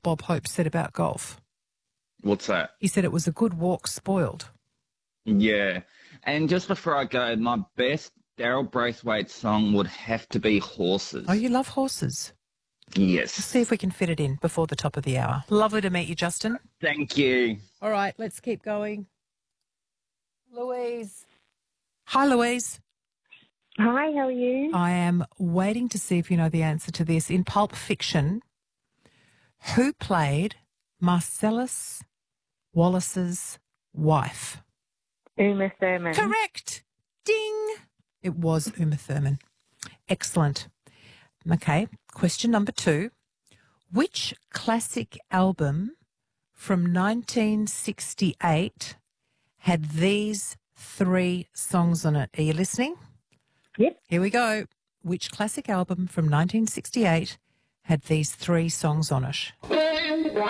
Bob Hope said about golf? What's that? He said it was a good walk spoiled. Yeah. And just before I go, my best Daryl Braithwaite song would have to be Horses. Oh, you love horses. Yes. Let's see if we can fit it in before the top of the hour. Lovely to meet you, Justin. Thank you. All right, let's keep going. Louise. Hi, Louise. Hi, how are you? I am waiting to see if you know the answer to this. In Pulp Fiction, who played Marcellus Wallace's wife? Uma Thurman. Correct. Ding. It was Uma Thurman. Excellent. Okay, question number 2. Which classic album from 1968 had these 3 songs on it? Are you listening? Yep. Here we go. Which classic album from 1968 had these 3 songs on it?